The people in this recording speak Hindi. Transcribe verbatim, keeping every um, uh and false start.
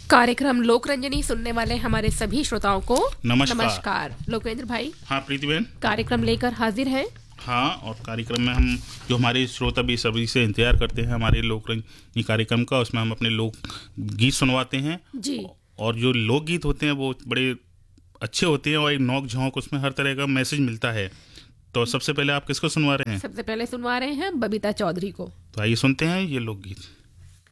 कार्यक्रम लोकरंजनी सुनने वाले हमारे सभी श्रोताओं को नमस्कार। नमस्कार। लोकेंद्र भाई, हाँ प्रीति बहन, कार्यक्रम लेकर हाजिर हैं। हाँ, और कार्यक्रम में हम जो हमारे श्रोता भी सभी से इंतजार करते हैं हमारे लोकरंजनी कार्यक्रम का, उसमें हम अपने लोक गीत सुनवाते हैं जी। और जो लोकगीत होते हैं वो बड़े अच्छे होते हैं और एक नोक झोंक उसमें हर तरह का मैसेज मिलता है। तो सबसे पहले आप किसको सुनवा रहे हैं? सबसे पहले सुनवा रहे हैं बबीता चौधरी को। तो आइए सुनते हैं ये लोकगीत।